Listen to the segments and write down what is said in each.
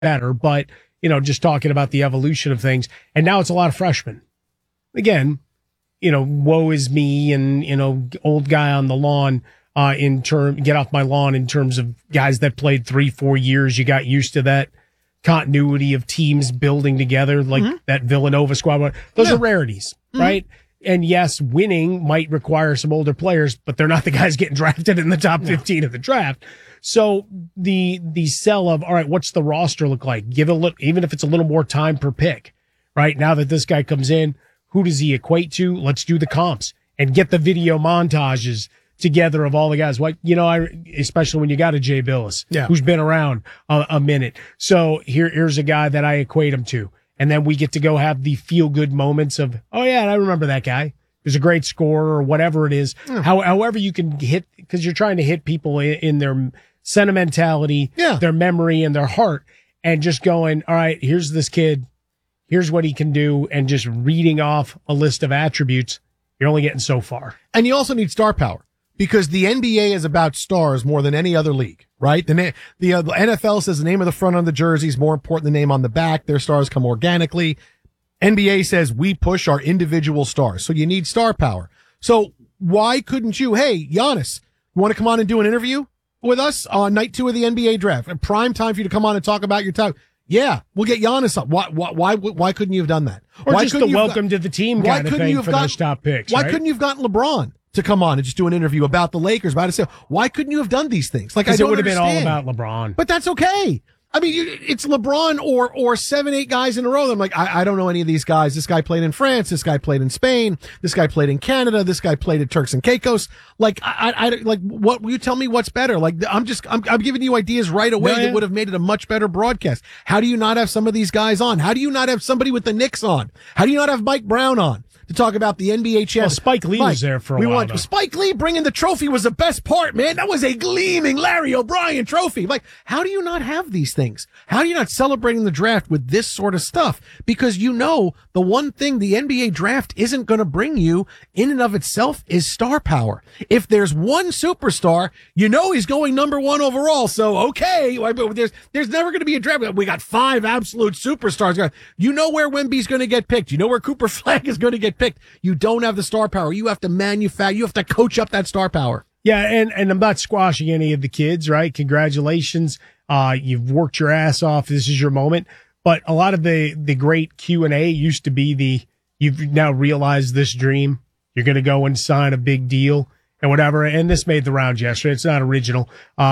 better, but, just talking about the evolution of things. And now it's a lot of freshmen. Again, woe is me and, old guy on the lawn, get off my lawn in terms of guys that played 3-4 years. You got used to that continuity of teams building together, like that Villanova squad. Those are rarities, right? And yes, winning might require some older players, but they're not the guys getting drafted in the top 15 of the draft. So the sell of, all right, what's the roster look like? Give it a little, even if it's a little more time per pick, right? Now that this guy comes in, who does he equate to? Let's do the comps and get the video montages together of all the guys. Especially when you got a Jay Billis, who's been around a minute. So here's a guy that I equate him to. And then we get to go have the feel good moments of, oh yeah, I remember that guy. He was a great scorer or whatever it is. However you can hit, because you're trying to hit people in their sentimentality, their memory and their heart, and just going, all right, here's this kid. Here's what he can do. And just reading off a list of attributes, you're only getting so far. And you also need star power. Because the NBA is about stars more than any other league, right? The NFL says the name of the front on the jersey is more important than the name on the back. Their stars come organically. NBA says we push our individual stars. So you need star power. So why couldn't you, hey, Giannis, you want to come on and do an interview with us on night 2 of the NBA draft? A prime time for you to come on and talk about your time. Yeah, we'll get Giannis up. Why couldn't you have done that? Or just the welcome to the team kind of thing for those top picks, Why couldn't you have gotten LeBron to come on and just do an interview about the Lakers, about it? Why couldn't you have done these things? Like, it would have been all about LeBron. But that's okay. I mean, it's LeBron or 7-8 guys in a row. I'm like, I don't know any of these guys. This guy played in France. This guy played in Spain. This guy played in Canada. This guy played at Turks and Caicos. Like, what will you tell me what's better? Like, I'm giving you ideas right away that would have made it a much better broadcast. How do you not have some of these guys on? How do you not have somebody with the Knicks on? How do you not have Mike Brown on to talk about the NBA champion? Well, Spike Lee was there for a while. Spike Lee bringing the trophy was the best part, man. That was a gleaming Larry O'Brien trophy. Like, how do you not have these things? How do you not celebrating the draft with this sort of stuff? Because the one thing the NBA draft isn't going to bring you in and of itself is star power. If there's one superstar, he's going number 1 overall. So, okay, there's never going to be a draft. We got 5 absolute superstars. You know where Wemby's going to get picked. You know where Cooper Flag is going to get picked. You don't have the star power. You have to manufacture. You have to coach up that star power. Yeah, and I'm not squashing any of the kids, right? Congratulations. You've worked your ass off. This is your moment. But a lot of the great Q&A used to be you've now realized this dream. You're going to go and sign a big deal and whatever. And this made the rounds yesterday. It's not original,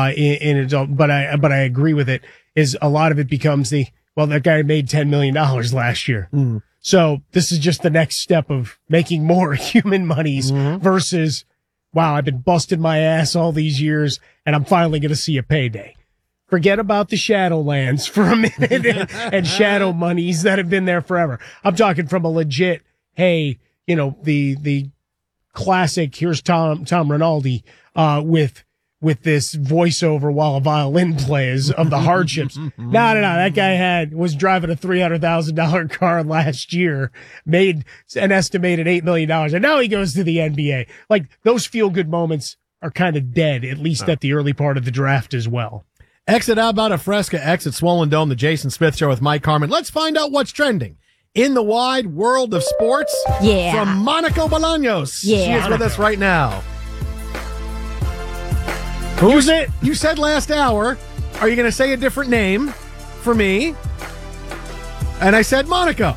but I agree with it. Is a lot of it becomes that guy made $10 million last year. Mm. So this is just the next step of making more human monies versus, wow, I've been busting my ass all these years and I'm finally going to see a payday. Forget about the Shadowlands for a minute and shadow monies that have been there forever. I'm talking from a legit, hey, the classic, here's Tom Rinaldi, with this voiceover while a violin plays of the hardships. No. That guy was driving a $300,000 car last year, made an estimated $8 million. And now he goes to the NBA. Like, those feel good moments are kind of dead, at least at the early part of the draft as well. Exit Alberta Fresca, exit Swollen Dome, the Jason Smith Show with Mike Harmon. Let's find out what's trending in the wide world of sports. Yeah. From Monica Bolaños. Yeah. She is with us right now. Who's it? You said last hour, are you going to say a different name for me? And I said Monaco.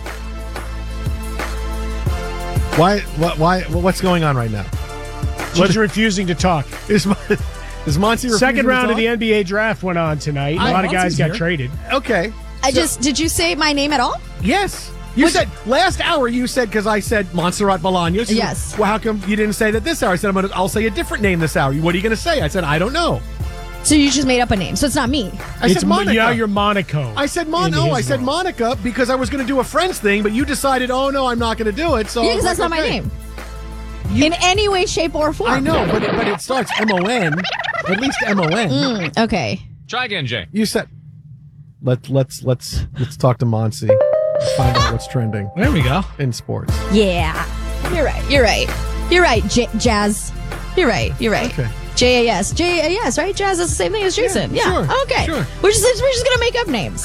Why, what's going on right now? She's refusing to talk. Is Monty Second round of the NBA draft went on tonight. A lot of guys got traded. Okay. Did you say my name at all? Yes. You said last hour. You said because I said Montserrat Bolaños. Yes. Well, how come you didn't say that this hour? I said I'll say a different name this hour. What are you going to say? I said I don't know. So you just made up a name. So it's not me. I said Monica. Yeah, you're Monaco. I said I said Monica because I was going to do a Friends thing, but you decided, oh no, I'm not going to do it. So because that's not my name. In any way, shape, or form. I know, but it starts M-O-N. At least M-O-N. Okay. Try again, Jay. You said. Let's talk to Monsi. Find out what's trending. There we go. In sports. Yeah. You're right. Jazz. You're right. Okay. JAS. JAS, right? Jazz is the same thing as Jason. Yeah, sure, Okay. sure. We're just going to make up names.